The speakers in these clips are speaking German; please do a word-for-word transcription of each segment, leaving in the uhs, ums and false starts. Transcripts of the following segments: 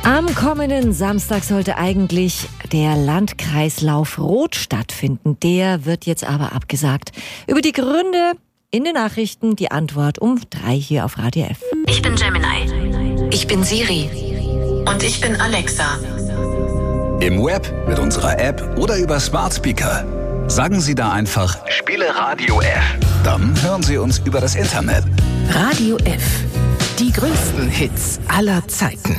Am kommenden Samstag sollte eigentlich der Landkreislauf Rot stattfinden. Der wird jetzt aber abgesagt. Über die Gründe in den Nachrichten, die Antwort um drei hier auf Radio F. Ich bin Gemini. Ich bin Siri. Und ich bin Alexa. Im Web, mit unserer App oder über Smart Speaker. Sagen Sie da einfach, spiele Radio F. Dann hören Sie uns über das Internet. Radio F. Die größten Hits aller Zeiten.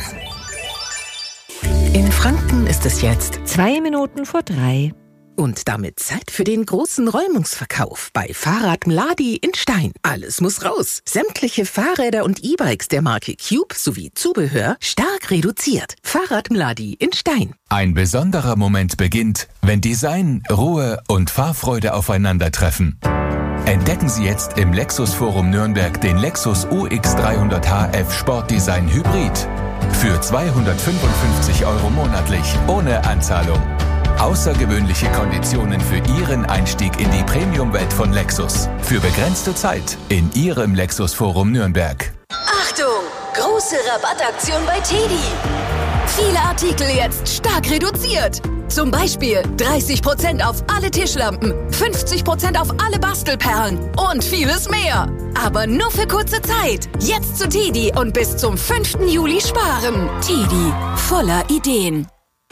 In Franken ist es jetzt Zwei Minuten vor drei. und damit Zeit für den großen Räumungsverkauf bei Fahrrad Mladi in Stein. Alles muss raus. Sämtliche Fahrräder und E-Bikes der Marke Cube sowie Zubehör stark reduziert. Fahrrad Mladi in Stein. Ein besonderer Moment beginnt, wenn Design, Ruhe und Fahrfreude aufeinandertreffen. Entdecken Sie jetzt im Lexus Forum Nürnberg den Lexus U X dreihundert H F Sportdesign Hybrid. Für zweihundertfünfundfünfzig Euro monatlich, ohne Anzahlung. Außergewöhnliche Konditionen für Ihren Einstieg in die Premium-Welt von Lexus. Für begrenzte Zeit in Ihrem Lexus Forum Nürnberg. Achtung! Große Rabattaktion bei Tedi. Viele Artikel jetzt stark reduziert. Zum Beispiel dreißig Prozent auf alle Tischlampen, fünfzig Prozent auf alle Bastelperlen und vieles mehr. Aber nur für kurze Zeit. Jetzt zu Tedi und bis zum fünften Juli sparen. Tedi, voller Ideen.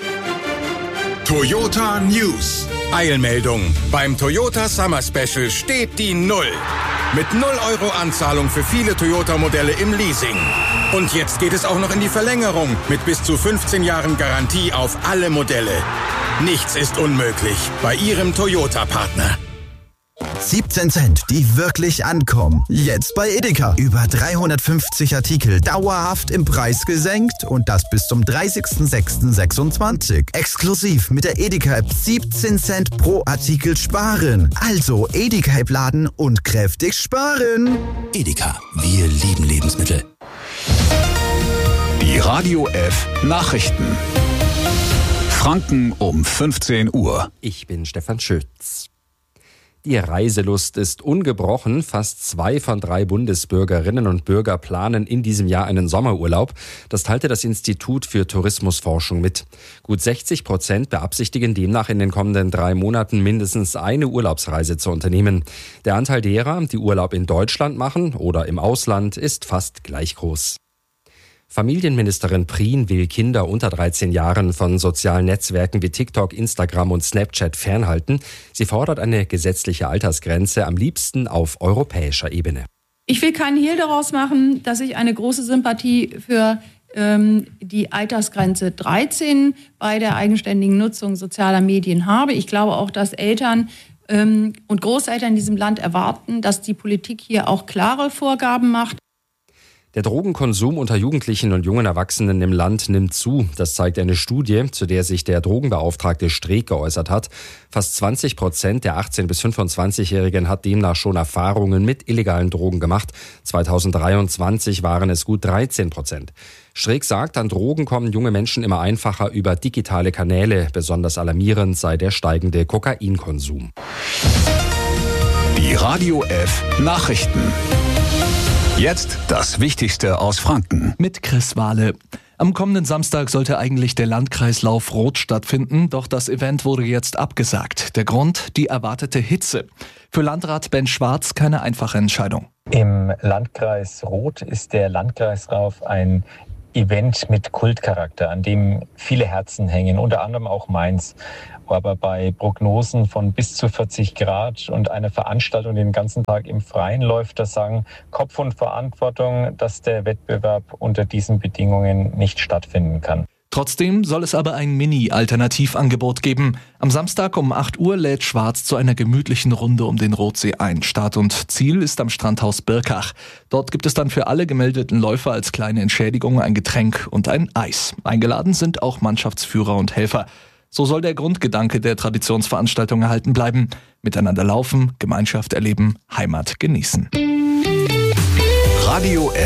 Toyota News. Eilmeldung. Beim Toyota Summer Special steht die Null. Mit null Euro Anzahlung für viele Toyota-Modelle im Leasing. Und jetzt geht es auch noch in die Verlängerung mit bis zu fünfzehn Jahren Garantie auf alle Modelle. Nichts ist unmöglich bei Ihrem Toyota-Partner. siebzehn Cent, die wirklich ankommen. Jetzt bei Edeka. Über dreihundertfünfzig Artikel dauerhaft im Preis gesenkt und das bis zum dreißigsten sechsten sechsundzwanzig. Exklusiv mit der Edeka-App siebzehn Cent pro Artikel sparen. Also Edeka-App laden und kräftig sparen. Edeka, wir lieben Lebensmittel. Die Radio F Nachrichten. Franken um fünfzehn Uhr. Ich bin Stefan Schütz. Die Reiselust ist ungebrochen. Fast zwei von drei Bundesbürgerinnen und Bürger planen in diesem Jahr einen Sommerurlaub. Das teilte das Institut für Tourismusforschung mit. Gut sechzig Prozent beabsichtigen demnach in den kommenden drei Monaten mindestens eine Urlaubsreise zu unternehmen. Der Anteil derer, die Urlaub in Deutschland machen oder im Ausland, ist fast gleich groß. Familienministerin Prien will Kinder unter dreizehn Jahren von sozialen Netzwerken wie TikTok, Instagram und Snapchat fernhalten. Sie fordert eine gesetzliche Altersgrenze, am liebsten auf europäischer Ebene. Ich will keinen Hehl daraus machen, dass ich eine große Sympathie für ähm, die Altersgrenze dreizehn bei der eigenständigen Nutzung sozialer Medien habe. Ich glaube auch, dass Eltern ähm, und Großeltern in diesem Land erwarten, dass die Politik hier auch klare Vorgaben macht. Der Drogenkonsum unter Jugendlichen und jungen Erwachsenen im Land nimmt zu. Das zeigt eine Studie, zu der sich der Drogenbeauftragte Streeck geäußert hat. Fast zwanzig Prozent der achtzehn- bis fünfundzwanzigjährigen hat demnach schon Erfahrungen mit illegalen Drogen gemacht. zweitausenddreiundzwanzig waren es gut dreizehn Prozent. Streeck sagt, an Drogen kommen junge Menschen immer einfacher über digitale Kanäle. Besonders alarmierend sei der steigende Kokainkonsum. Die Radio F Nachrichten. Jetzt das Wichtigste aus Franken. Mit Chris Wahle. Am kommenden Samstag sollte eigentlich der Landkreislauf Rot stattfinden, doch das Event wurde jetzt abgesagt. Der Grund? Die erwartete Hitze. Für Landrat Ben Schwarz keine einfache Entscheidung. Im Landkreis Rot ist der Landkreislauf ein Event mit Kultcharakter, an dem viele Herzen hängen, unter anderem auch meins. Aber bei Prognosen von bis zu vierzig Grad und einer Veranstaltung, die den ganzen Tag im Freien läuft, da sagen Kopf und Verantwortung, dass der Wettbewerb unter diesen Bedingungen nicht stattfinden kann. Trotzdem soll es aber ein Mini-Alternativangebot geben. Am Samstag um acht Uhr lädt Schwarz zu einer gemütlichen Runde um den Rotsee ein. Start und Ziel ist am Strandhaus Birkach. Dort gibt es dann für alle gemeldeten Läufer als kleine Entschädigung ein Getränk und ein Eis. Eingeladen sind auch Mannschaftsführer und Helfer. So soll der Grundgedanke der Traditionsveranstaltung erhalten bleiben. Miteinander laufen, Gemeinschaft erleben, Heimat genießen. Radio F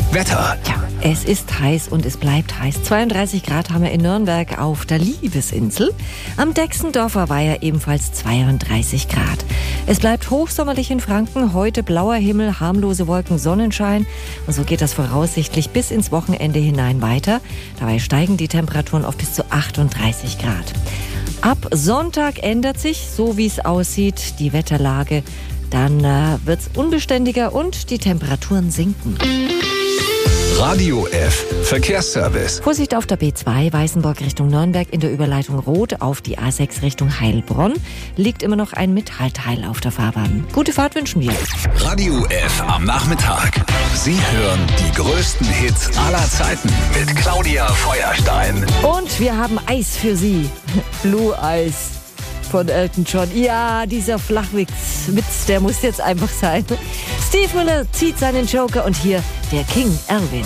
Wetter. Ja, es ist heiß und es bleibt heiß. zweiunddreißig Grad haben wir in Nürnberg auf der Liebesinsel. Am Dexendorfer Weiher ebenfalls zweiunddreißig Grad. Es bleibt hochsommerlich in Franken. Heute blauer Himmel, harmlose Wolken, Sonnenschein. Und so geht das voraussichtlich bis ins Wochenende hinein weiter. Dabei steigen die Temperaturen auf bis zu achtunddreißig Grad. Ab Sonntag ändert sich, so wie es aussieht, die Wetterlage. Dann äh, wird es unbeständiger und die Temperaturen sinken. Radio F Verkehrsservice. Vorsicht auf der B zwei, Weißenburg Richtung Nürnberg in der Überleitung Rot auf die A sechs Richtung Heilbronn. Liegt immer noch ein Metallteil auf der Fahrbahn. Gute Fahrt wünschen wir. Radio F am Nachmittag. Sie hören die größten Hits aller Zeiten mit Claudia Feuerstein. Und wir haben Eis für Sie. Blue Eyes von Elton John. Ja, dieser Flachwitz, Witz, der muss jetzt einfach sein. Steve Miller zieht seinen Joker und hier der King Elvis.